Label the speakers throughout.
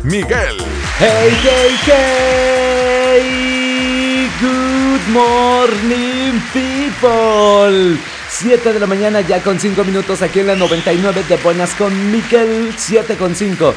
Speaker 1: Miguel.
Speaker 2: Hey, hey, hey, good morning people. 7 de la mañana ya con 5 minutos aquí en la 99 de Buenas con Miguel. 7 con 5,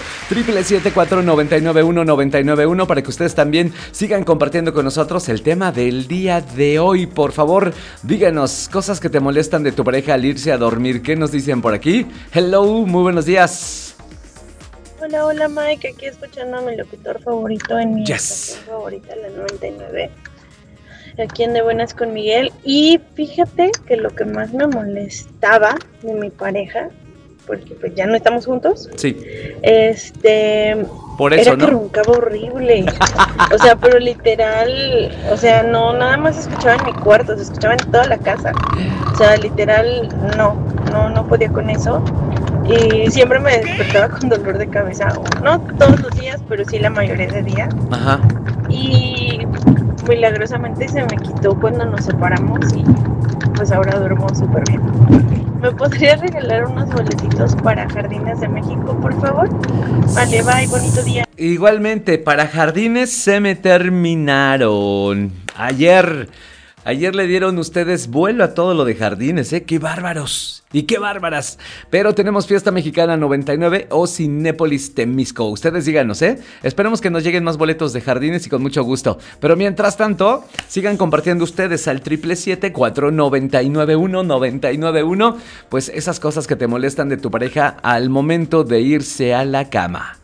Speaker 2: 777-499-1991 para que ustedes también sigan compartiendo con nosotros el tema del día de hoy. Por favor, díganos cosas que te molestan de tu pareja al irse a dormir. ¿Qué nos dicen por aquí? Hello, muy buenos días.
Speaker 3: Hola Mike, aquí escuchando a mi locutor favorito en mi
Speaker 2: Yes.
Speaker 3: estación favorita, la 99, aquí en De Buenas con Miguel. Y fíjate que lo que más me molestaba de mi pareja, porque pues ya no estamos juntos,
Speaker 2: Sí, por
Speaker 3: era
Speaker 2: eso,
Speaker 3: que
Speaker 2: ¿no?
Speaker 3: roncaba horrible. O sea, pero literal, o sea, no, nada más se escuchaba en mi cuarto, se escuchaba en toda la casa. O sea, literal, no podía con eso. Y siempre me despertaba con dolor de cabeza, no todos los días, pero sí la mayoría de días.
Speaker 2: Ajá.
Speaker 3: Y milagrosamente se me quitó cuando nos separamos y pues ahora duermo súper bien. ¿Me podrías regalar unos boletitos para Jardines de México, por favor? Vale, bye, bonito día.
Speaker 2: Igualmente, para jardines se me terminaron. Ayer le dieron ustedes vuelo a todo lo de jardines, ¿eh? ¡Qué bárbaros! ¡Y qué bárbaras! Pero tenemos Fiesta Mexicana 99 o Cinépolis Temisco. Ustedes díganos, ¿eh? Esperemos que nos lleguen más boletos de jardines y con mucho gusto. Pero mientras tanto, sigan compartiendo ustedes al 777-499-1991. Pues esas cosas que te molestan de tu pareja al momento de irse a la cama.